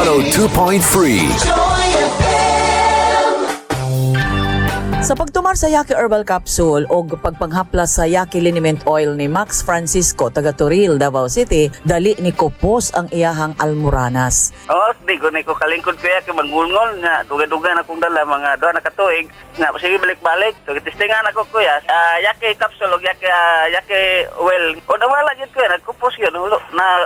102.3. Sa pagtumar sa Yaki Herbal Capsule o pagpanghaplas sa Yaki Liniment Oil ni Max Francisco, taga Toril, Davao City, dali ni Kopos ang iyahang almoranas. Di ko na ko kalingkod kaya kay mangulngol nga duga-duga na kong dala mga doon na katuig nga sige balik-balik so testingan ako kuya Yaki capsule o Yaki oil o nawala gyud ko nagkupos yun na